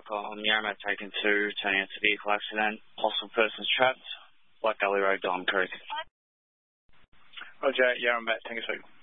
I'm Yarramat taken 2, turning out to vehicle accident. Hostile persons trapped. Black Gully Road, Diamond Creek. Roger, Yarramat, Tango 2.